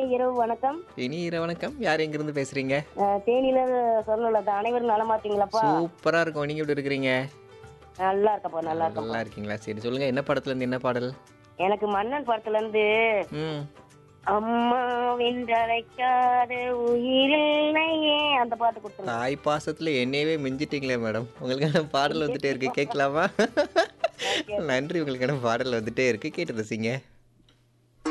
இரவு வணக்கம். இனிய இரவு வணக்கம். யார் எங்கிருந்து பேசுறீங்க? தேனியில சொன்னல அனைவரும் நலமா இருக்கீங்களாப்பா? சூப்பரா இருக்கோம். நீங்க எப்படி இருக்கிறீங்க? நல்லா இருக்கப்பா, நல்லா நல்லா இருக்கப்பா. இருக்கீங்களா? சரி சொல்லுங்க. என்ன படத்துல இருந்து என்ன பாடல்? எனக்கு மன்னன் படத்துல இருந்து ம். அம்மா வென்றழைக்காத உயிரில்லையே அந்த பாட்டு கொடுத்துருங்க. தாய் பாசத்துல என்னையவே மிஞ்சிட்டீங்களே மேடம். உங்களுக்கான பாடல் வந்துட்டே இருக்கு. கேட்கலாமா? ஓகே. நன்றி. உங்களுக்கான பாடல் வந்துட்டே இருக்கு. கேட்டு ரசிங்க.